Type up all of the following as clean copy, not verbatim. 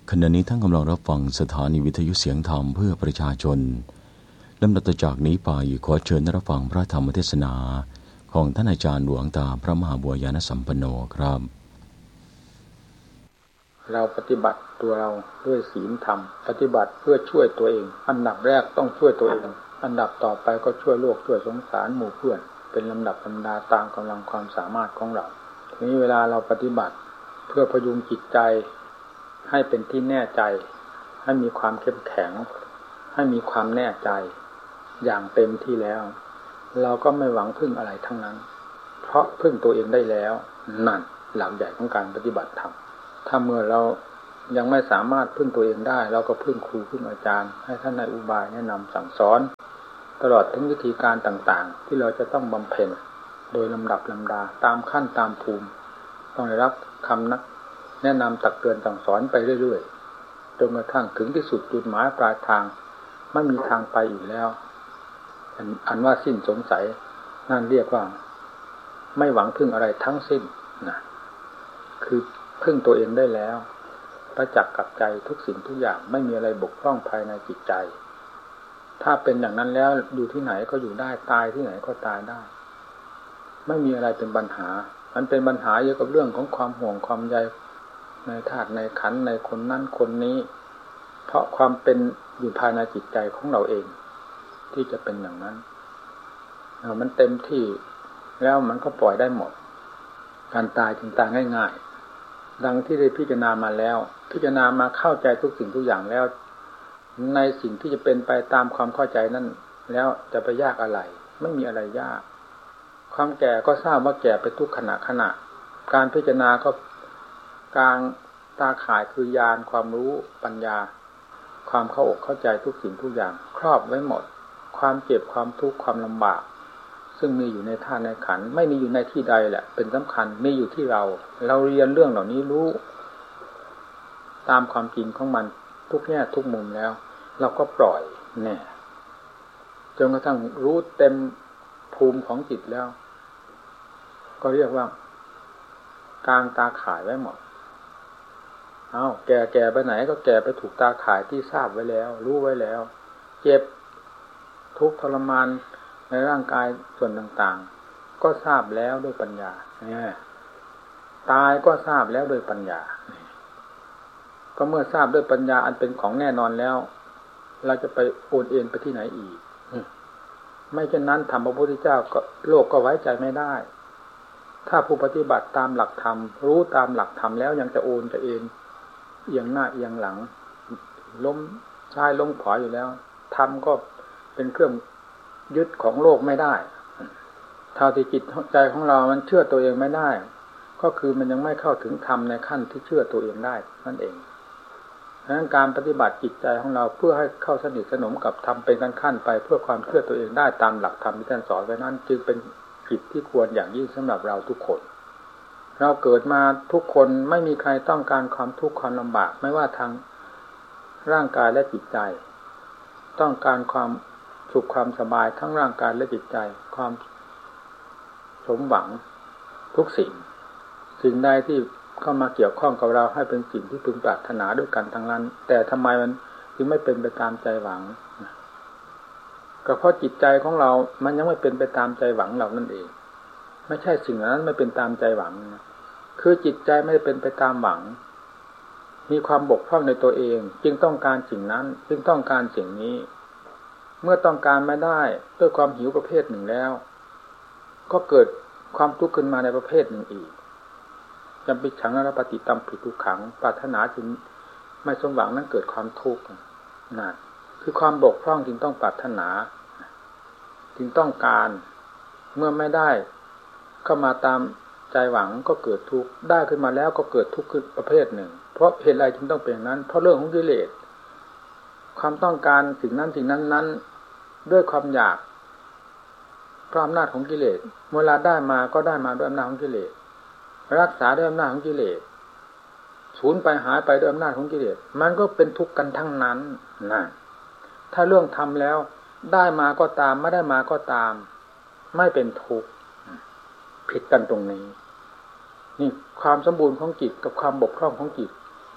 ขณะนี้ท่านกำลังรับฟังสถานีวิทยุเสียงธรรมเพื่อประชาชนลำดับต่อจากนี้ไปขอเชิญรับฟังพระธรรมเทศนาของท่านอาจารย์หลวงตาพระมหาบัวยานสัมปันโนครับเราปฏิบัติตัวเราด้วยศีลธรรมปฏิบัติเพื่อช่วยตัวเองอันดับแรกต้องช่วยตัวเองอันดับต่อไปก็ช่วยโลกช่วยสงสารหมู่เพื่อนเป็นลำดับลำดาตามกำลังความสามารถของเราทีนี้เวลาเราปฏิบัติเพื่อพยุงจิตใจให้เป็นที่แน่ใจให้มีความเข้มแข็งให้มีความแน่ใจอย่างเต็มที่แล้วเราก็ไม่หวังพึ่งอะไรทั้งนั้นเพราะพึ่งตัวเองได้แล้วนั่นหลักใหญ่ของการปฏิบัติธรรมถ้าเมื่อเรายังไม่สามารถพึ่งตัวเองได้เราก็พึ่งครูพึ่งอาจารย์ให้ท่านในอุบายแนะนำสั่งสอนตลอดถึงวิธีการต่างๆที่เราจะต้องบำเพ็ญโดยลำดับลำดาตามขั้นตามภูมิต้องได้รับคำแนะนำตักเตือนสั่งสอนไปเรื่อยๆจนกระทั่งถึงที่สุดจุดหมายปลายทางไม่มีทางไปอีกแล้วอันว่าสิ้นสงสัยนั่นเรียกว่าไม่หวังพึ่งอะไรทั้งสิ้นนะคือพึ่งตัวเองได้แล้วประจักษ์กับใจทุกสิ่งทุกอย่างไม่มีอะไรบกพร่องภายในจิตใจถ้าเป็นอย่างนั้นแล้วอยู่ที่ไหนก็อยู่ได้ตายที่ไหนก็ตายได้ไม่มีอะไรเป็นปัญหามันเป็นปัญหาเกี่ยวกับเรื่องของความห่วงความใยในธาตุในขันธ์ในคนนั้นคนนี้เพราะความเป็นอยู่ภายในจิตใจของเราเองที่จะเป็นอย่างนั้นมันเต็มที่แล้วมันก็ปล่อยได้หมดการตายจึงตายง่ายๆดังที่ได้พิจารณามาแล้วพิจารณามาเข้าใจทุกสิ่งทุกอย่างแล้วในสิ่งที่จะเป็นไปตามความเข้าใจนั้นแล้วจะไปยากอะไรไม่มีอะไรยากความแก่ก็ทราบว่าแก่ไปทุกขณะการพิจารณาก็กลางตาข่ายคือญาณความรู้ปัญญาความเข้าอกเข้าใจทุกสิ่งทุกอย่างครอบไว้หมดความเจ็บความทุกข์ความลำบากซึ่งมีอยู่ในธาตุในขันธ์ไม่มีอยู่ในที่ใดแหละเป็นสำคัญมีอยู่ที่เราเรียนเรื่องเหล่านี้รู้ตามความจริงของมันทุกแง่ทุกมุมแล้วเราก็ปล่อยแน่จนกระทั่งรู้เต็มภูมิของจิตแล้วก็เรียกว่ากลางตาข่ายไว้หมดแก่ไปไหนก็แก่ไปถูกตาข่ายที่ทราบไว้แล้วรู้ไว้แล้วเจ็บทุกข์ทรมานในร่างกายส่วนต่างๆก็ทราบแล้วด้วยปัญญาตายก็ทราบแล้วด้วยปัญญาก็เมื่อทราบด้วยปัญญาอันเป็นของแน่นอนแล้วเราจะไปโอนเอ็นไปที่ไหนอีกไม่เช่นนั้นธรรมพระพุทธเจ้าก็โลกก็ไว้ใจไม่ได้ถ้าผู้ปฏิบัติตามหลักธรรมรู้ตามหลักธรรมแล้วยังจะโอนจะเอ็นเอียงหน้าเอียงหลังล้มซ้ายล้มขวาอยู่แล้วธรรมก็เป็นเครื่องยึดของโลกไม่ได้เท่าที่จิตใจของเรามันเชื่อตัวเองไม่ได้ก็คือมันยังไม่เข้าถึงธรรมในขั้นที่เชื่อตัวเองได้นั่นเองดังนั้นการปฏิบัติจิตใจของเราเพื่อให้เข้าสนิทสนมกับธรรมเป็นขั้นไปเพื่อความเชื่อตัวเองได้ตามหลักธรรมที่ท่านสอนไว้นั้นจึงเป็นกิจที่ควรอย่างยิ่งสำหรับเราทุกคนเราเกิดมาทุกคนไม่มีใครต้องการความทุกข์ความลำบากไม่ว่าทางร่างกายและจิตใจต้องการความสุขความสบายทั้งร่างกายและจิตใจความสมหวังทุกสิ่งใดที่เข้ามาเกี่ยวข้องกับเราให้เป็นสิ่งที่พึงปรารถนาด้วยกันทั้งนั้นแต่ทำไมมันจึงไม่เป็นไปตามใจหวังก็เพราะจิตใจของเรามันยังไม่เป็นไปตามใจหวังเรานั่นเองไม่ใช่สิ่งนั้นไม่เป็นตามใจหวังนะคือจิตใจไม่ได้เป็นไปตามหวังมีความบกพร่องในตัวเองจึงต้องการสิ่งนั้นจึงต้องการสิ่งนี้เมื่อต้องการไม่ได้ด้วยความหิวประเภทหนึ่งแล้วก็เกิดความทุกข์ขึ้นมาในประเภทหนึ่งอีกจำปิฉังนรปฏิตัมปิทุกขังปรารถนาจึงไม่สมหวังนั้นเกิดความทุกข์นั่นคือความบกพร่องจึงต้องปรารถนาจึงต้องการเมื่อไม่ได้เข้ามาตามใจหวังก็เกิดทุกข์ได้ขึ้นมาแล้วก็เกิดทุกข์ขึ้นประเภทหนึ่งเพราะเหตุอะไรจึงต้องเป็นอย่างนั้นเพราะเรื่องของกิเลสความต้องการสิ่งนั้นด้วยความอยากเพราะอำนาจของกิเลสเวลาได้มาก็ได้มาด้วยอำนาจของกิเลสรักษาด้วยอำนาจของกิเลสสูญไปหายไปด้วยอำนาจของกิเลสมันก็เป็นทุกข์กันทั้งนั้นนะถ้าเรื่องทำแล้วได้มาก็ตามไม่ได้มาก็ตามไม่เป็นทุกข์ผิดกันตรงนี้นี่ความสมบูรณ์ของจิตกับความบกพร่องของจิต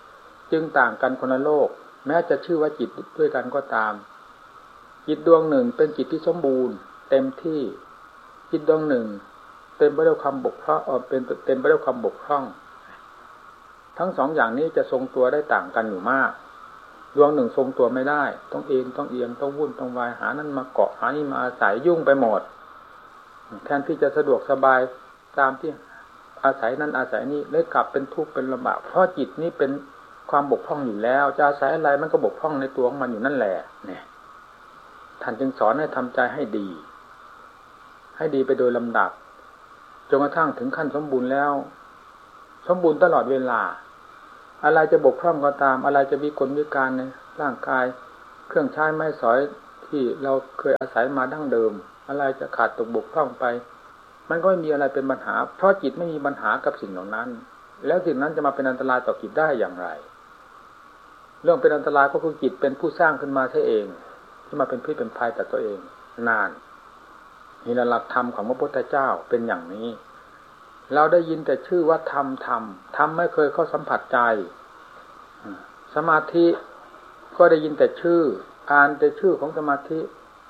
จึงต่างกันคนละโลกแม้จะชื่อว่าจิตด้วยกันก็ตามจิตดวงหนึ่งเป็นจิตที่สมบูรณ์เต็มที่จิตดวงหนึ่งเต็มไปด้วยความบกพร่องเป็นเต็มไปด้วยความบกพร่องทั้งสองอย่างนี้จะทรงตัวได้ต่างกันอยู่มากดวงหนึ่งทรงตัวไม่ได้ต้องเอ็นต้องเอียงต้องวุ่นต้องวายหานั้นมาเกาะหานี่มาอาศัยยุ่งไปหมดแทนที่จะสะดวกสบายตามที่อาศัยนั้นอาศัยนี้เลยกลับเป็นทุกข์เป็นลำบากเพราะจิตนี้เป็นความบกพร่องอยู่แล้วจะอาศัยอะไรมันก็บกพร่องในตัวของมันอยู่นั่นแหละเนี่ยท่านจึงสอนให้ทำใจให้ดีไปโดยลำดับจนกระทั่งถึงขั้นสมบูรณ์แล้วสมบูรณ์ตลอดเวลาอะไรจะบกพร่องก็ตามอะไรจะมีกลวิการในร่างกายเครื่องใช้ไม้สอยที่เราเคยอาศัยมาดั้งเดิมอะไรจะขาดตกบกพร่องไปมันก็ไม่มีอะไรเป็นปัญหาเพราะจิตไม่มีปัญหากับสิ่งเหล่านั้นแล้วสิ่งนั้นจะมาเป็นอันตรายต่อจิตได้อย่างไรเรื่องเป็นอันตรายก็คือจิตเป็นผู้สร้างขึ้นมาใช่เองที่มาเป็นพิษเป็นภัยต่อตัวเองนานนี่หลักธรรมของพระพุทธเจ้าเป็นอย่างนี้เราได้ยินแต่ชื่อว่าธรรมไม่เคยเข้าสัมผัสใจสมาธิก็ได้ยินแต่ชื่ออ่านแต่ชื่อของสมาธิ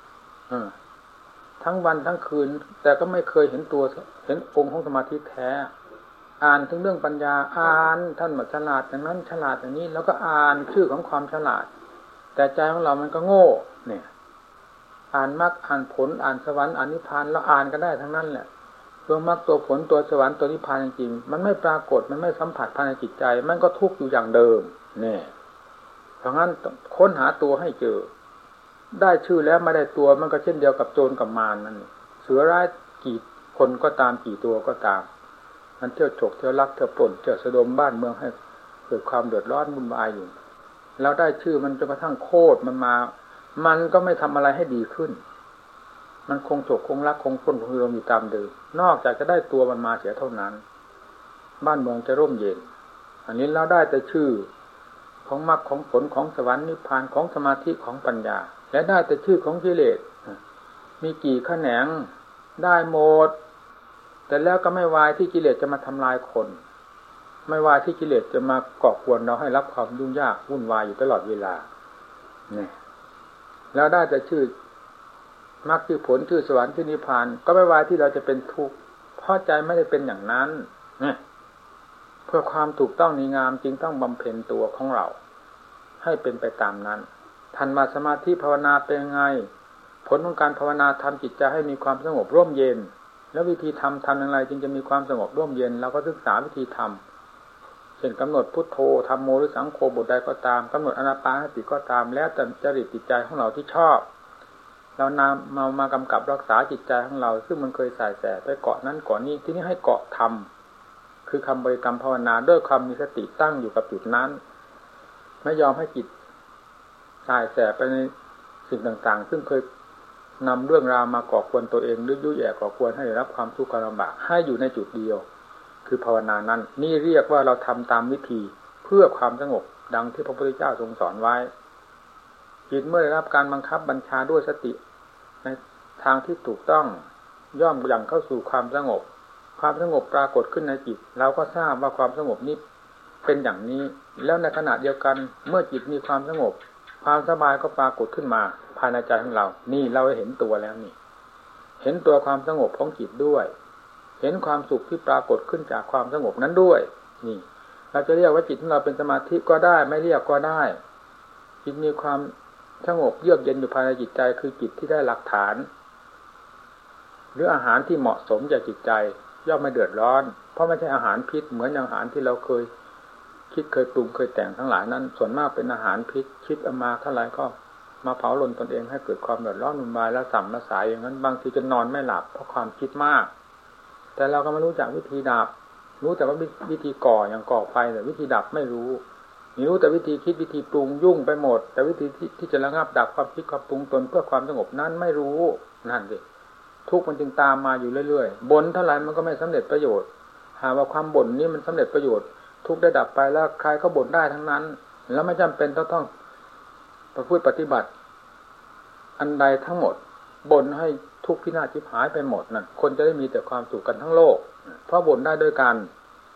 ทั้งวันทั้งคืนแต่ก็ไม่เคยเห็นตัวเห็นองค์ของสมาธิแท้อ่านถึงเรื่องปัญญาอ่านท่านบอกฉลาดอย่างนั้นฉลาดอย่างนี้แล้วก็อ่านชื่อของความฉลาดแต่ใจของเรามันก็โง่เนี่ยอ่านมรรคอ่านผลอ่านสวรรค์อ่านนิพพานเราอ่านกันได้ทั้งนั้นแหละตัวมรรคตัวผลตัวสวรรค์ตัวนิพพานจริงๆมันไม่ปรากฏมันไม่สัมผัสภายในจิตใจมันก็ทุกข์อยู่อย่างเดิมเนี่ยเพราะงั้นค้นหาตัวให้เจอได้ชื่อแล้วไม่ได้ตัวมันก็เช่นเดียวกับโจรกับมารนั่นเสือร้ายกี่คนก็ตามกี่ตัวก็ตามมันเที่ยวฉกเที่ยวลักเที่ยวปล้นเที่ยวสะดมบ้านเมืองให้เกิดความเดือดร้อนวุ่นวายอยู่แล้วได้ชื่อมันจนกระทั่งโคตรมันมามันก็ไม่ทำอะไรให้ดีขึ้นมันคงฉกคงลักคงปล้นคงรวมอยู่ตามเดิมนอกจากจะได้ตัวมันมาเสียเท่านั้นบ้านเมืองจะร่มเย็นอันนี้เราได้แต่ชื่อของมรรคของผลของสวรรค์นิพพานของสมาธิของปัญญาและได้แต่ชื่อของกิเลสมีกี่แขนงได้หมดแต่แล้วก็ไม่วายที่กิเลสจะมาทำลายคนไม่วายที่กิเลสจะมาก่อกวนเราให้รับความยุ่งยากวุ่นวายอยู่ตลอดเวลาเนี่ยแล้วได้แต่ชื่อมรรคชื่อผลชื่อสวรรค์ชื่อนิพพานก็ไม่วายที่เราจะเป็นทุกข์เพราะใจไม่ได้เป็นอย่างนั้นเนี่ยเพื่อความถูกต้องดีงามจึงต้องบำเพ็ญตัวของเราให้เป็นไปตามนั้นทันมาสมาธิภาวนาเป็นไงผลของการภาวนาทำจิตใจให้มีความสงบร่มเย็นแล้ววิธีทำอย่างไรจึงจะมีความสงบร่มเย็นเราก็ศึกษาวิธีทำเช่นกำหนดพุทโธธัมโมหรือสังโฆบทใดก็ตามกำหนดอานาปานสติก็ตามแล้วแต่จริตจิตใจของเราที่ชอบเรานำมากำกับรักษาจิตใจของเราซึ่งมันเคยสายแสไปเกาะนั้นเกาะนี้ที่นี้ให้เกาะธรรมคือคำบริกรรมภาวนาด้วยความมีสติตั้งอยู่กับจุดนั้นไม่ยอมให้จิตสายแสไปในสิ่งต่างๆซึ่งเคยนำเรื่องราวมาก่อควรตัวเองหรือยุ่ยแย่ก่อควรให้ได้รับความทุกข์ความลำบากให้อยู่ในจุดเดียวคือภาวนานั้นนี่เรียกว่าเราทำตามวิธีเพื่อความสงบดังที่พระพุทธเจ้าทรงสอนไว้จิตเมื่อได้รับการบังคับบัญชาด้วยสติในทางที่ถูกต้องย่อมยังเข้าสู่ความสงบความสงบปรากฏขึ้นในจิตเราก็ทราบว่าความสงบนี้เป็นอย่างนี้แล้วในขณะเดียวกันเมื่อจิตมีความสงบความสบายก็ปรากฏขึ้นมาภายในใจของเรานี่เราเห็นตัวแล้วนี่เห็นตัวความสงบของจิตด้วยเห็นความสุขที่ปรากฏขึ้นจากความสงบนั้นด้วยนี่เราจะเรียกว่าจิตของเราเป็นสมาธิก็ได้ไม่เรียกก็ได้จิตมีความสงบเยือกเย็นอยู่ภายในจิตใจคือจิตที่ได้หลักฐานหรืออาหารที่เหมาะสมแก่จิตใจย่อมไม่เดือดร้อนเพราะไม่ใช่อาหารพิษเหมือนอาหารที่เราเคยคิดเคยปรุงเคยแต่งทั้งหลายนั้นส่วนมากเป็นอาหารพิษคิดเอามาเท่าไรก็มาเผาลนตนเองให้เกิดความเดือดร้อนวุ่นวายและสัมละสายอย่างนั้นบางทีจะนอนไม่หลับเพราะความคิดมากแต่เราก็ไม่รู้จักวิธีดับรู้แต่ว่าวิธีก่ออย่างก่อไฟแต่วิธีดับไม่รู้แต่วิธีคิดวิธีปรุงยุ่งไปหมดแต่วิธีที่จะระงับดับความคิดความปรุงตนเพื่อความสงบนั้นไม่รู้นั่นสิทุกข์มันจึงตามมาอยู่เรื่อยๆบ่นเท่าไหร่มันก็ไม่สำเร็จประโยชน์หากว่าความบ่นนี้มันสำเร็จประโยชน์ทุกข์ได้ดับไปแล้วใครก็บ่นได้ทั้งนั้นแล้วไม่จำเป็นต้องประพฤติปฏิบัติอันใดทั้งหมดบ่นให้ทุกข์พินาศชิบหายไปหมดนั่นคนจะได้มีแต่ความสุขกันทั้งโลกเพราะบ่นได้ด้วยกัน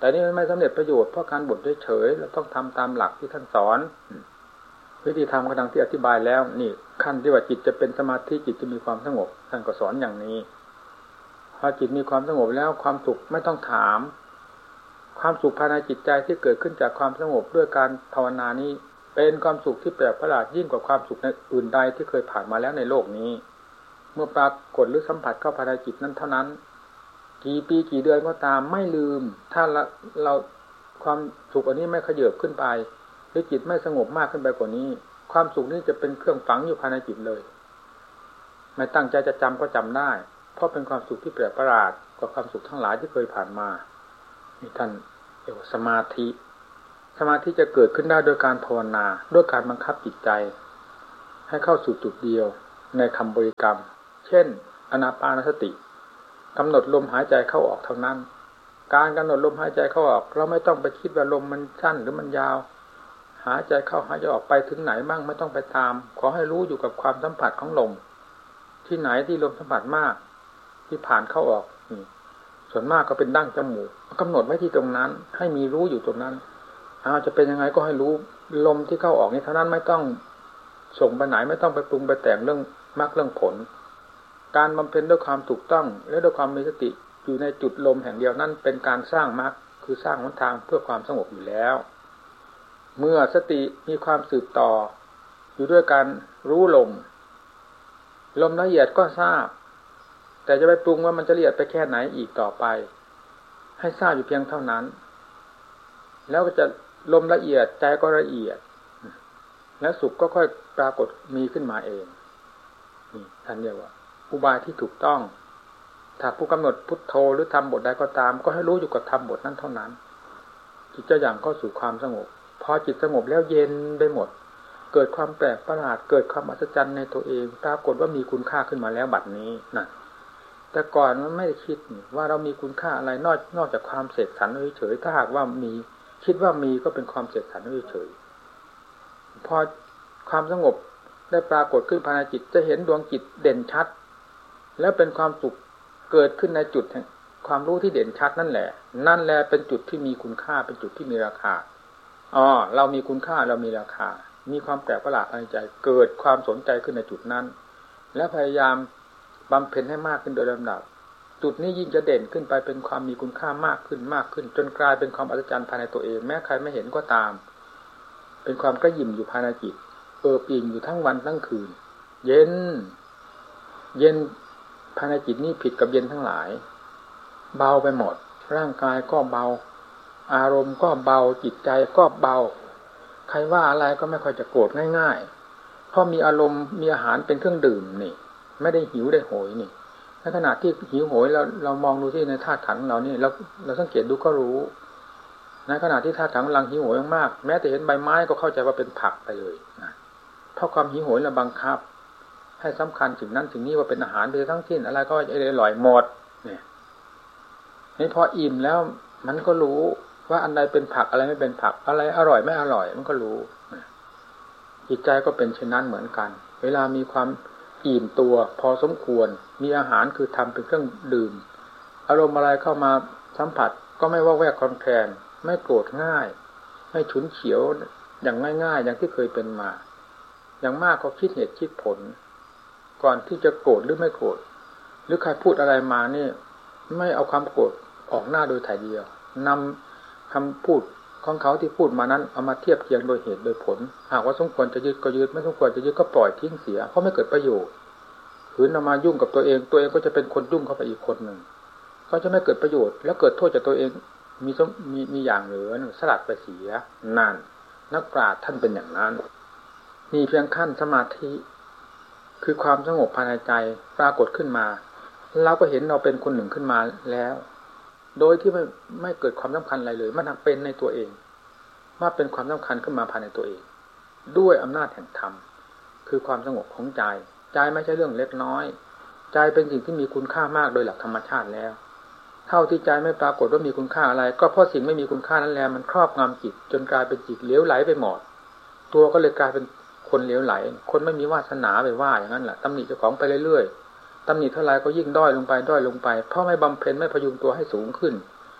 แต่นี่มันไม่สำเร็จประโยชน์เพราะการบ่นเฉยๆเราต้องทำตามหลักที่ท่านสอนวิธีทำก็ดังที่อธิบายแล้วนี่ขั้นที่ว่าจิตจะเป็นสมาธิจิตจะมีความสงบท่านก็สอนอย่างนี้พอจิตมีความสงบแล้วความสุขไม่ต้องถามความสุขภายในจิตใจที่เกิดขึ้นจากความสงบด้วยการภาวนานี้เป็นความสุขที่แปลกประหลาดยิ่งกว่าความสุขในอื่นใดที่เคยผ่านมาแล้วในโลกนี้เมื่อปรากฏหรือสัมผัสเข้าภายในจิตนั้นเท่านั้นกี่ปีกี่เดือนก็ตามไม่ลืมถ้าเราความสุขอันนี้ไม่ขยับขึ้นไปหรือจิตไม่สงบมากขึ้นไปกว่านี้ความสุขนี้จะเป็นเครื่องฝังอยู่ภายในจิตเลยไม่ตั้งใจจะจำก็จำได้เพราะเป็นความสุขที่แปลกประหลาดกว่าความสุขทั้งหลายที่เคยผ่านมานี่ท่านเรียกว่าสมาธิจะเกิดขึ้นได้โดยการภาวนาด้วยการบังคับจิตใจให้เข้าสู่จุดเดียวในคำบริกรรมเช่นอานาปานสติกำหนดลมหายใจเข้าออกเท่านั้นการกำหนดลมหายใจเข้าออกเราไม่ต้องไปคิดว่าลมมันสั้นหรือมันยาวหายใจเข้าหายใจออกไปถึงไหนบ้างไม่ต้องไปตามขอให้รู้อยู่กับความสัมผัสของลมที่ไหนที่ลมสัมผัสมากที่ผ่านเข้าออกส่วนมากก็เป็นดั้งจมูกกำหนดไว้ที่ตรงนั้นให้มีรู้อยู่ตรงนั้นจะเป็นยังไงก็ให้รู้ลมที่เข้าออกนี้เท่านั้นไม่ต้องส่งไปไหนไม่ต้องไปปรุงไปแต่งเรื่องมรรคเรื่องผลการบำเพ็ญด้วยความถูกต้องและด้วยความมีสติอยู่ในจุดลมแห่งเดียวนั้นเป็นการสร้างมรรคคือสร้างหนทางเพื่อความสงบอยู่แล้วเมื่อสติมีความสืบต่ออยู่ด้วยการรู้ลมละเอียดก็ทราบแต่จะไปปรุงว่ามันจะละเอียดไปแค่ไหนอีกต่อไปให้ทราบอยู่เพียงเท่านั้นแล้วก็จะลมละเอียดใจก็ละเอียดแล้วสุขก็ค่อยปรากฏมีขึ้นมาเองนี่ท่านเรียกว่าอุบายที่ถูกต้องถ้าผู้กำหนดพุทโธหรือทำบทใดก็ตามก็ให้รู้อยู่กับทำบทนั้นเท่านั้นจิตจะอย่างเข้าสู่ความสงบพอจิตสงบแล้วเย็นไปหมดเกิดความแปลกประหลาดเกิดความอัศจรรย์ในตัวเองปรากฏว่ามีคุณค่าขึ้นมาแล้วบัดนี้นั่นแต่ก่อนมันไม่ได้คิดว่าเรามีคุณค่าอะไรนอกจากความเสกสรรเฉยๆถ้าหากว่ามีคิดว่ามีก็เป็นความเสกสรรเฉยๆพอความสงบได้ปรากฏขึ้นภายในจิตจะเห็นดวงจิตเด่นชัดแล้วเป็นความสุขเกิดขึ้นในจุดแห่งความรู้ที่เด่นชัดนั่นแหละเป็นจุดที่มีคุณค่าเป็นจุดที่มีราคาเรามีคุณค่าเรามีราคามีความแปลกประหลาดภายในใจเกิดความสนใจขึ้นในจุดนั้นและพยายามบำเพ็ญให้มากขึ้นโดยลำดับจุดนี้ยิ่งจะเด่นขึ้นไปเป็นความมีคุณค่ามากขึ้นจนกลายเป็นความอัศจรรย์ภายในตัวเองแม้ใครไม่เห็นก็ตามเป็นความกระยิ่มอยู่ภายในจิตอิ่งอยู่ทั้งวันทั้งคืนเย็นภายในจิตนี่ผิดกับเย็นทั้งหลายเบาไปหมดร่างกายก็เบาอารมณ์ก็เบาจิตใจก็เบาใครว่าอะไรก็ไม่ค่อยจะโกรธง่ายๆเพราะมีอารมณ์มีอาหารเป็นเครื่องดื่มนี่ไม่ได้หิวได้โหยนี่ในขณะที่หิวโหยเรามองดูที่ในธาตุขันธ์ของเรานี่เราสังเกตดูก็รู้ในขณะที่ธาตุขันธ์กำลังหิวโหยมากแม้แต่เห็นใบไม้ก็เข้าใจว่าเป็นผักไปเลยนะเพราะความหิวโหยเราบังคับให้สำคัญสิ่งนั้นสิ่งนี้ว่าเป็นอาหารไปทั้งสิ้นอะไรก็อร่อยหมดเนี่ยนี่พออิ่มแล้วมันก็รู้ว่าอันใดเป็นผักอะไรไม่เป็นผักอะไรอร่อยไม่อร่อยมันก็รู้จิตใจก็เป็นเช่นนั้นเหมือนกันเวลามีความอิ่มตัวพอสมควรมีอาหารคือทำเป็นเครื่องดื่มอารมณ์อะไรเข้ามาสัมผัสก็ไม่ว่าแวกคลอนแคลนไม่โกรธง่ายไม่ฉุนเฉียวอย่างง่ายๆอย่างที่เคยเป็นมาอย่างมากก็คิดเหตุคิดผลก่อนที่จะโกรธหรือไม่โกรธหรือใครพูดอะไรมานี่ไม่เอาความโกรธออกหน้าโดยถ่ายเดียวนำคำพูดของเขาที่พูดมานั้นเอามาเทียบเคียงโดยเหตุโดยผลหากว่าสมควรจะยึดก็ยึดไม่สมควรจะยึดก็ปล่อยทิ้งเสียเพราะไม่เกิดประโยชน์ขืนเอามายุ่งกับตัวเองก็จะเป็นคนยุ่งเข้าไปอีกคนหนึ่งก็จะไม่เกิดประโยชน์แล้วเกิดโทษจากตัวเองมีอย่างเหลือสลัดไปเสียนั่นนักปราชญ์ท่านเป็นอย่างนั้นมีเพียงขั้นสมาธิคือความสงบภายในใจปรากฏขึ้นมาเราก็เห็นเราเป็นคนหนึ่งขึ้นมาแล้วโดยที่ไม่เกิดความสำคัญอะไรเลยมันเป็นในตัวเองว่าเป็นความสำคัญขึ้นมาภายในตัวเองด้วยอำนาจแห่งธรรมคือความสงบของใจไม่ใช่เรื่องเล็กน้อยใจเป็นสิ่งที่มีคุณค่ามากโดยหลักธรรมชาติแล้วเท่าที่ใจไม่ปรากฏว่ามีคุณค่าอะไรก็เพราะสิ่งไม่มีคุณค่านั้นแหละมันครอบงำจิตจนกลายเป็นจิตเหลวไหลไปหมดตัวก็เลยกลายเป็นคนเหลวไหลคนไม่มีวาสนาไปว่าอย่างนั้นแหละตำหนิเจ้าของไปเรื่อยๆตำหนิเท่าไรก็ยิ่งด้อยลงไปเพราะไม่บำเพ็ญไม่พยุงตัวให้สูงขึ้น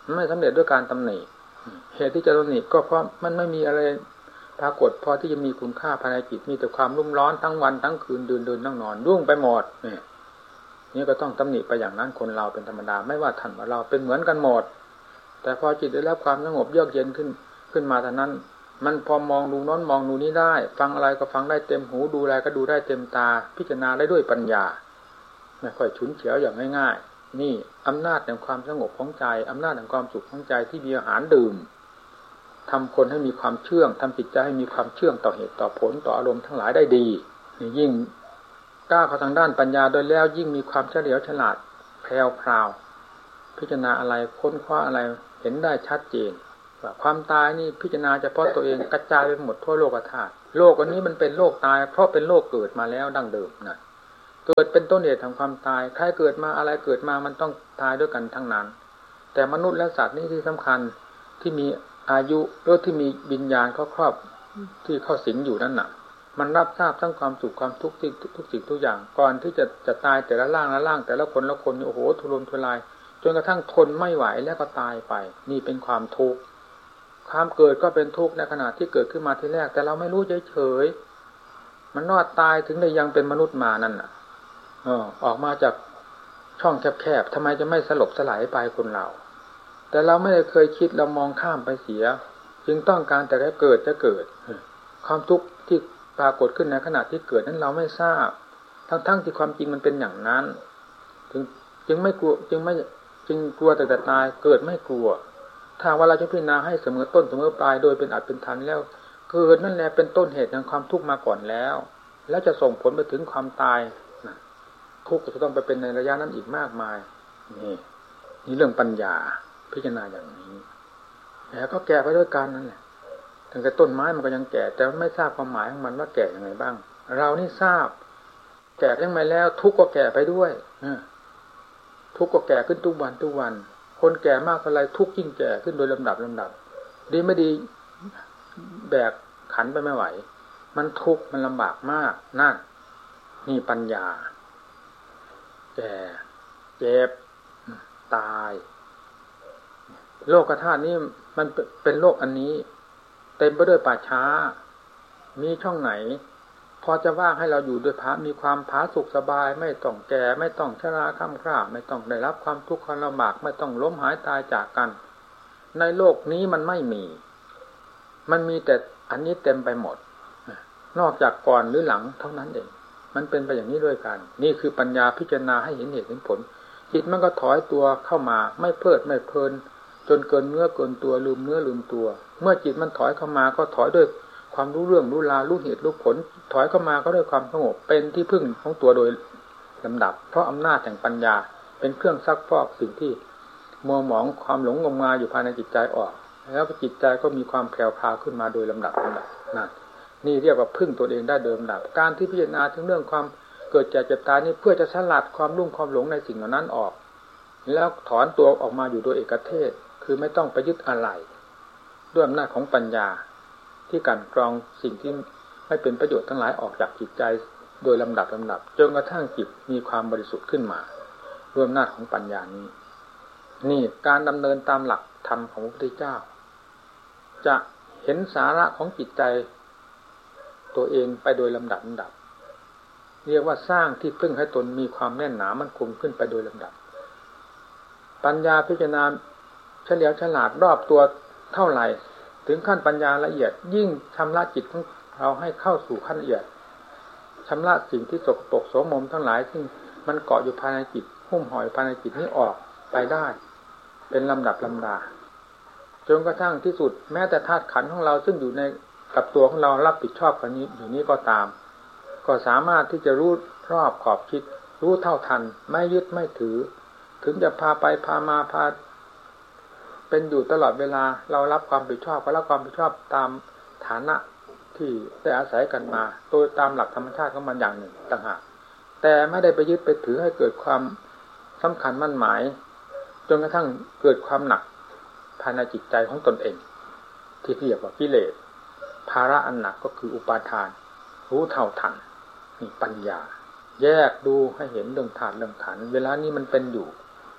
ไม่สำเร็จด้วยการตำหนิเหตุที่จะตำหนิก็เพราะมันไม่มีอะไรปรากฏพอที่จะมีคุณค่าภายในจิตมีแต่ความรุ่มร้อนทั้งวันทั้งคืนเดินนั่งนอนรุ่งไปหมดนี่ก็ต้องตำหนิไปอย่างนั้นคนเราเป็นธรรมดาไม่ว่าท่านว่าเราเป็นเหมือนกันหมดแต่พอจิตได้รับความสงบเยือกเย็นขึ้นมาเท่านั้นมันพอมองดูโน้นมองดูนี้ได้ฟังอะไรก็ฟังได้เต็มหูดูอะไรก็ดูได้เต็มตาพิจารณาได้ด้วยปัญญาไม่ค่อยฉุนเฉียวอย่างง่ายๆนี่อำนาจแห่งความสงบของใจอำนาจแห่งความสุขของใจที่มีอาหารดื่มทำคนให้มีความเชื่องทำจิตใจให้มีความเชื่องต่อเหตุต่อผลต่ออารมณ์ทั้งหลายได้ดียิ่งก้าวเข้าทางด้านปัญญาโดยแล้วยิ่งมีความเฉลียวฉลาดแพรวพราวพิจารณาอะไรค้นคว้าอะไรเห็นได้ชัดเจนว่าความตายนี่พิจารณาเฉพาะตัวเองกระจายไปหมดทั่วโลกธาตุโลกอันนี้มันเป็นโลกตายเพราะเป็นโลกเกิดมาแล้วดั้งเดิมนะเกิดเป็นต้นเหตุของความตายใครเกิดมาอะไรเกิดมามันต้องตายด้วยกันทั้งนั้นแต่มนุษย์และสัตว์นี่ที่สำคัญที่มีอายุหรือที่มีวิญญาณครอบที่เข้าสิงอยู่นั่นน่ะมันรับทราบทั้งความสุขความทุกข์ทุกสิ่งทุกอย่างก่อนที่จะตายแต่ละร่างแต่ละคนนี่โอ้โหทุรนทุรายจนกระทั่งทนไม่ไหวแล้วก็ตายไปนี่เป็นความทุกข์ความเกิดก็เป็นทุกข์ในขณะที่เกิดขึ้นมาทีแรกแต่เราไม่รู้เฉยๆมันรอดตายถึงได้ยังเป็นมนุษย์มานั่นน่ะออกมาจากช่องแคบๆทำไมจะไม่สลบสลายไปคนเราแต่เราไม่ได้เคยคิดเรามองข้ามไปเสียจึงต้องการแต่จะเกิดความทุกข์ที่ปรากฏขึ้นในขณะที่เกิดนั้นเราไม่ทราบทั้งที่ความจริงมันเป็นอย่างนั้นจึงไม่กลัวจึงกลัวแต่ตายเกิดไม่กลัวถ้าว่าเราจะพิจารณาให้เสมอต้นเสมอปลายโดยเป็นอัตเป็นธรรมแล้วเกิดนั่นแหละเป็นต้นเหตุแห่งความทุกข์มาก่อนแล้วจะส่งผลไปถึงความตายทุกข์จะต้องไปเป็นในระยะนั้นอีกมากมายนี่เรื่องปัญญาพิจารณาอย่างนี้แล้วก็แก่ไปด้วยกันนั่นแหละถึงแต่ต้นไม้มันก็ยังแก่แต่ไม่ทราบความหมายของมันว่าแก่ยังไงบ้างเรานี่ทราบแก่ยังไงแล้วทุกข์ก็แก่ไปด้วยทุกข์ก็แก่ขึ้นทุกวันคนแก่มากเท่าไรทุกข์ยิ่งแก่ขึ้นโดยลำดับดีไม่ดีแบกขันไปไม่ไหวมันทุกข์มันลำบากมากนั่นนี่ปัญญาแก่เจ็บตายโลกธาตุนี้มันเป็นโลกอันนี้เต็มไปด้วยป่าช้ามีช่องไหนพอจะว่างให้เราอยู่ด้วยพระมีความผาสุกสบายไม่ต้องแก่ไม่ต้องชราค่ำคร่าไม่ต้องได้รับความทุกข์ความลำบากไม่ต้องล้มหายตายจากกันในโลกนี้มันไม่มีมันมีแต่อันนี้เต็มไปหมดนอกจากก่อนหรือหลังเท่านั้นเองมันเป็นไปอย่างนี้ด้วยกันนี่คือปัญญาพิจารณาให้เห็นเหตุเห็นผลจิตมันก็ถอยตัวเข้ามาไม่เพลิดไม่เพลินจนเกินเนื้อเกินตัวลืมเนื้อลืมตัวเมื่อจิตมันถอยเข้ามาก็ถอยด้วยความรู้เรื่องรู้ราวรู้เหตุรู้ผลถอยเข้ามาก็ด้วยความสงบเป็นที่พึ่งของตัวโดยลำดับเพราะอำนาจแห่งปัญญาเป็นเครื่องซักฟอกสิ่งที่มัวหมองความหลงงมงายอยู่ภายในจิตใจออกแล้วจิตใจก็มีความแผ่วพราวขึ้นมาโดยลำดับนั่นนี่เรียกว่าพึ่งตัวเองได้โดยลำดับการที่พิจารณาถึงเรื่องความเกิดแก่เจ็บตายนี้เพื่อจะสลัดความรุ่มความหลงในสิ่งเหล่านั้นออกแล้วถอนตัวออกมาอยู่โดยเอกเทศคือไม่ต้องไปยึดอะไรด้วยอำนาจของปัญญาที่กลั่นกรองสิ่งที่ไม่เป็นประโยชน์ทั้งหลายออกจากจิตใจโดยลำดับจนกระทั่งจิตมีความบริสุทธิ์ขึ้นมาด้วยอำนาจของปัญญานี้นี่การดำเนินตามหลักธรรมของพระพุทธเจ้าจะเห็นสาระของจิตใจตัวเองไปโดยลำดับเรียกว่าสร้างที่พึ่งให้ตนมีความแน่นหนามั่นคงขึ้นไปโดยลำดับปัญญาพิจารณาเฉลียวฉลาดรอบตัวเท่าไหร่ถึงขั้นปัญญาละเอียดยิ่งชำระจิตของเราให้เข้าสู่ขั้นละเอียดชำระสิ่งที่สกปรกโสมมทั้งหลายซึ่งมันเกาะอยู่ภายในจิตหุ้มห่อภายในจิตนี้ออกไปได้เป็นลำดับลำดาจนกระทั่งที่สุดแม้แต่ธาตุขันธ์ของเราซึ่งอยู่ในกับตัวของเรารับผิดชอบกันนี้อยู่นี้ก็ตามก็สามารถที่จะรู้รอบขอบคิดรู้เท่าทันไม่ยึดไม่ถือถึงจะพาไปพามาพาเป็นอยู่ตลอดเวลาเรารับความผิดชอบก็รับความผิดชอบตามฐานะที่ได้อาศัยกันมาโดยตามหลักธรรมชาติของมันอย่างหนึ่งต่างหากแต่ไม่ได้ไปยึดไปถือให้เกิดความสำคัญมั่นหมายจนกระทั่งเกิดความหนักภายในจิตใจของตนเองที่เรียกว่ากิเลสภาระอันหนักก็คืออุปาทานรู้เท่าทันนี่ปัญญาแยกดูให้เห็นเรื่องธาตุเรื่องขันธ์เวลานี้มันเป็นอยู่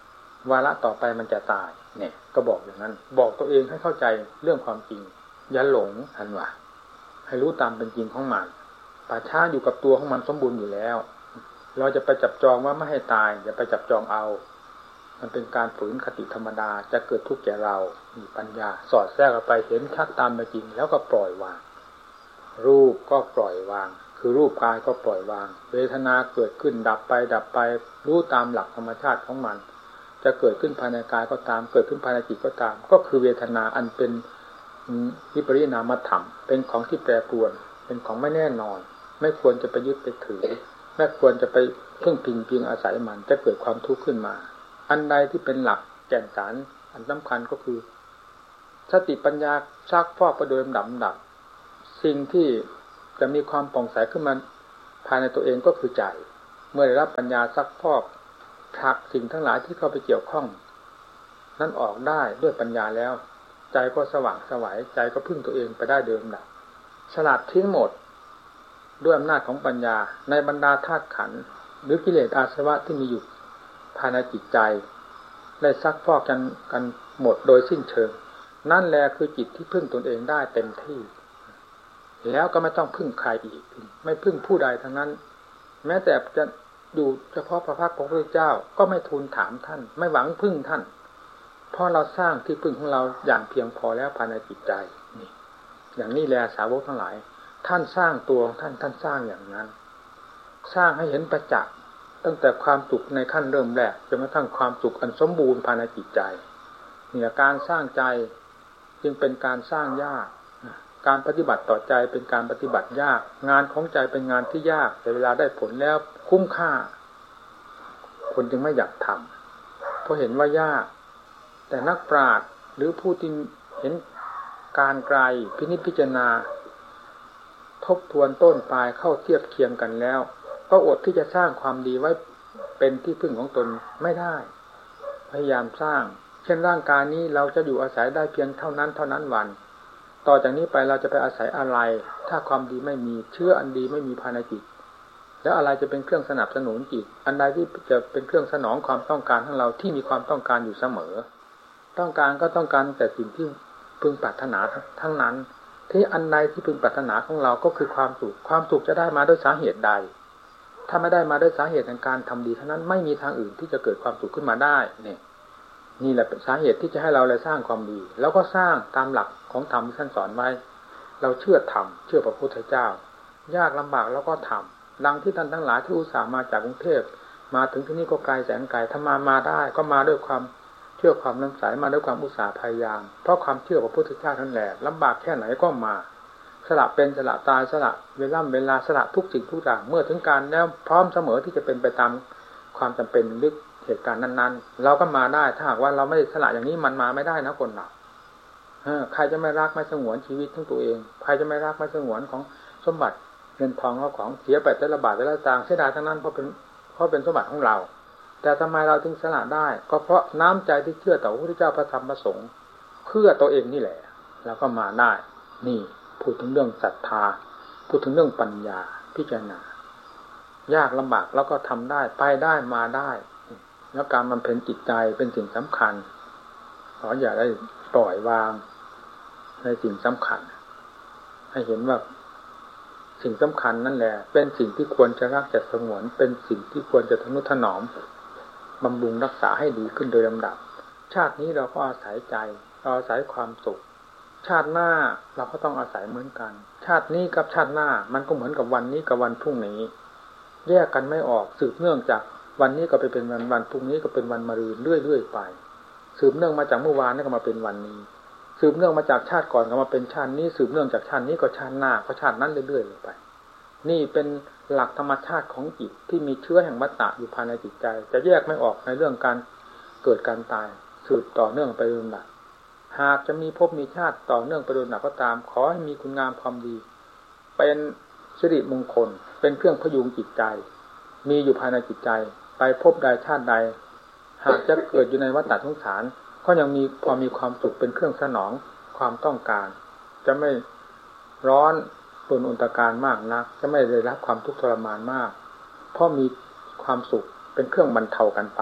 วาระต่อไปมันจะตายเนี่ยก็บอกอย่างนั้นบอกตัวเองให้เข้าใจเรื่องความจริงอย่าหลงอันว่าให้รู้ตามเป็นจริงของมันป่าช้าอยู่กับตัวของมันสมบูรณ์อยู่แล้วเราจะไปจับจองว่าไม่ให้ตายอย่าไปจับจองเอามันเป็นการฝืนคติธรรมดาจะเกิดทุกข์แก่เรามีปัญญาสอดแทรกเข้าไปเห็นชัดตามเป็นจริงแล้วก็ปล่อยวางรูปก็ปล่อยวางคือรูปกายก็ปล่อยวางเวทนาเกิดขึ้นดับไปรู้ตามหลักธรรมชาติของมันจะเกิดขึ้นภายในกายก็ตามเกิดขึ้นภายในจิตก็ตามก็คือเวทนาอันเป็นวิปริณามธรรมเป็นของที่แปรปรวนเป็นของไม่แน่นอนไม่ควรจะไปยึดไปถือไม่ควรจะไปพึ่งพิงอาศัยมันจะเกิดความทุกข์ขึ้นมาอันใดที่เป็นหลักแก่นสารอันสำคัญก็คือสติปัญญาซักฟอกประโดยลำดับสิ่งที่จะมีความป่องใสขึ้นมาภายในตัวเองก็คือใจเมื่อได้รับปัญญาซักฟอกผลักสิ่งทั้งหลายที่เข้าไปเกี่ยวข้องนั้นออกได้ด้วยปัญญาแล้วใจก็สว่างไสวใจก็พึ่งตัวเองไปได้เดิมดับสลัดทิ้งหมดด้วยอำนาจของปัญญาในบรรดาธาตุขันธ์หรือกิเลสอาสวะที่มีอยู่ภายในจิตใจได้ซักฟอกกันหมดโดยสิ้นเชิงนั่นแหละคือจิตที่พึ่งตนเองได้เต็มที่แล้วก็ไม่ต้องพึ่งใครอีกไม่พึ่งผู้ใดทั้งนั้นแม้แต่จะอยู่เฉพาะพระพักตร์ของพระพุทธเจ้าก็ไม่ทูลถามท่านไม่หวังพึ่งท่านเพราะเราสร้างที่พึ่งของเราอย่างเพียงพอแล้วภายในจิตใจนี่อย่างนี้แหละสาวกทั้งหลายท่านสร้างตัวของท่านสร้างอย่างนั้นสร้างให้เห็นประจักษ์ตั้งแต่ความสุขในขั้นเริ่มแรกจนกระทั่งความสุขอันสมบูรณ์ภายในจิตใจเนี่ยการสร้างใจจึงเป็นการสร้างยากการปฏิบัติต่อใจเป็นการปฏิบัติยากงานของใจเป็นงานที่ยากแต่เวลาได้ผลแล้วคุ้มค่าคนจึงไม่อยากทำเพราะเห็นว่ายากแต่นักปราชญ์หรือผู้ที่เห็นการไกลพินิจพิจารณาทบทวนต้นปลายเข้าเทียบเคียงกันแล้วก็อดที่จะสร้างความดีไว้เป็นที่พึ่งของตนไม่ได้พยายามสร้างเช่นร่างกายนี้เราจะอยู่อาศัยได้เพียงเท่านั้นวันต่อจากนี้ไปเราจะไปอาศัยอะไรถ้าความดีไม่มีเชื้ออันดีไม่มีภายในจิตแล้วอะไรจะเป็นเครื่องสนับสนุนจิตอันใดที่จะเป็นเครื่องสนองความต้องการของเราที่มีความต้องการอยู่เสมอต้องการก็ต้องการแต่สิ่งที่พึงปรารถนาทั้งนั้นที่อันใดที่พึงปรารถนาของเราก็คือความสุขจะได้มาด้วยสาเหตุใดถ้าไม่ได้มาด้วยสาเหตุแห่งการทำดีเท่านั้นไม่มีทางอื่นที่จะเกิดความสุขขึ้นมาได้นี่แหละเป็นสาเหตุที่จะให้เราเลยสร้างความดีแล้วก็สร้างตามหลักของธรรมที่ท่านสอนไว้เราเชื่อธรรมเชื่อพระพุทธเจ้ายากลำบากแล้วก็ทำดังที่ท่านทั้งหลายที่อุตส่าห์มาจากกรุงเทพมาถึงที่นี่ก็ไกลแสนไกลถ้ามาได้ก็มาด้วยความเชื่อความน้ำใสมาด้วยความอุตสาห์พยายามเพราะความเชื่อพระพุทธเจ้านั่นแหละลำบากแค่ไหนก็มาสละเป็นสละตายสละเวลาสละทุกสิ่งทุกอย่างเมื่อถึงการแล้วพร้อมเสมอที่จะเป็นไปตามความจำเป็นหรือเหตุการณ์นั้นๆเราก็มาได้ถ้าหากว่าเราไม่สละอย่างนี้มันมาไม่ได้นะคนเราใครจะไม่รักไม่สงวนชีวิตทั้งตัวเองใครจะไม่รักไม่สงวนของสมบัติเงินทองเขาของเสียไปแต่ละบาทแต่ละสตางค์เสียดายทั้งนั้นเพราะเป็นสมบัติของเราแต่ทำไมเราถึงสละได้ก็เพราะน้ำใจที่เชื่อต่อพระพุทธเจ้าพระธรรมพระสงฆ์เพื่อตัวเองนี่แหละแล้วก็มาได้นี่พูดถึงเรื่องศรัทธาพูดถึงเรื่องปัญญาพิจารณายากลำบากแล้วก็ทำได้ไปได้มาได้แล้วการบำเพ็ญจิตใจเป็นสิ่งสำคัญขออย่าได้ปล่อยวางในสิ่งสำคัญให้เห็นว่าสิ่งสำคัญนั่นแหละเป็นสิ่งที่ควรจะรักจะสงวนเป็นสิ่งที่ควรจะทนุถนอมบำรุงรักษาให้ดีขึ้นโดยลำดับชาตินี้เราก็อาศัยใจเราอาศัยความสุขชาติหน้าเราก็ต้องอาศัยเหมือนกันชาตินี้กับชาติหน้ามันก็เหมือนกับวันนี้กับวันพรุ่งนี้แยกกันไม่ออกสืบเนื่องจากวันนี้ก็ไปเป็นวันพรุ่งนี้ก็เป็นวันมะรืนเรื่อยๆไปสืบเนื่องมาจากเมื่อวานนี่ก็มาเป็นวันนี้สืบเนื่องมาจากชาติก่อนก็มาเป็นชาตินี้สืบเนื่องจากชาตินี้ก็ชาติหน้าก็ชาตินั้นเรื่อยๆไปนี่เป็นหลักธรรมชาติของจิตที่มีเชื้อแห่งวัฏฏะอยู่ภายในจิตใจจะแยกไม่ออกในเรื่องการเกิดการตายสืบต่อเนื่องไปโดยลำดับหากจะมีภพมีชาติต่อเนื่องไปโดยลำดับก็ตามขอให้มีคุณงามความดีเป็นสิริมงคลเป็นเครื่องพยุงจิตใจมีอยู่ภายในจิตใจไปพบใดชาติใดหากจะเกิดอยู่ในวัฏฏะสงสารก็ยังมีพอมีความสุขเป็นเครื่องสนองความต้องการจะไม่ร้อนปนอุนตการมากนักจะไม่ได้รับความทุกข์ทรมานมากเพราะมีความสุขเป็นเครื่องบรรเทากันไป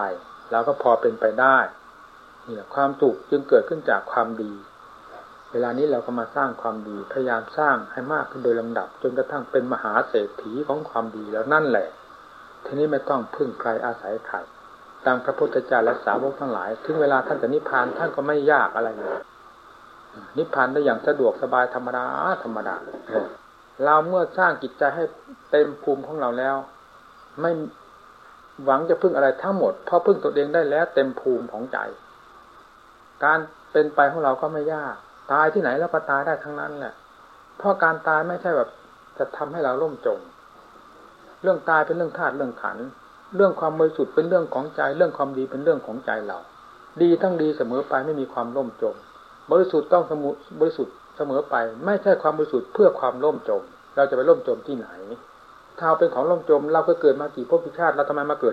เราก็พอเป็นไปได้นี่แหละความสุขจึงเกิดขึ้นจากความดีเวลานี้เราก็มาสร้างความดีพยายามสร้างให้มากขึ้นโดยลำดับจนกระทั่งเป็นมหาเศรษฐีของความดีแล้วนั่นแหละทีนี้ไม่ต้องพึ่งใครอาศัยใครตามพระพุทธเจ้าและสาวกทั้งหลายถึงเวลาท่านจะนิพพานท่านก็ไม่ยากอะไรเลยนิพพานได้อย่างสะดวกสบายธรรมดาธรรมดาเราเมื่อสร้างจิตใจให้เต็มภูมิของเราแล้วไม่หวังจะพึ่งอะไรทั้งหมดเพราะพึ่งตัวเองได้แล้วเต็มภูมิของใจการเป็นไปของเราก็ไม่ยากตายที่ไหนแล้วก็ตายได้ทั้งนั้นแหละเพราะการตายไม่ใช่แบบจะทำให้เราล่มจมเรื่องตายเป็นเรื่องธาตุเรื่องขันธ์เรื่องความบริสุทธิ์เป็นเรื่องของใจเรื่องความดีเป็นเรื่องของใจเราดีทั้งดีเสมอไปไม่มีความล่มจมบริสุทธิ์ต้องบริสุทธิ์เสมอไปไม่ใช่ความบริสุทธิ์เพื่อความล่มจมเราจะไปล่มจมที่ไหนถ้าเป็นของล่มจมเราก็เกิดมากี่ภพกี่ชาติเราทำไมมาเกิด